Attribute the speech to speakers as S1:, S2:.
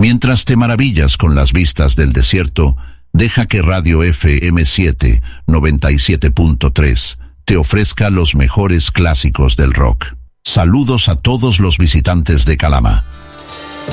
S1: Mientras te maravillas con las vistas del desierto, deja que Radio FM7 97.3 te ofrezca los mejores clásicos del rock. Saludos a todos los visitantes de Calama.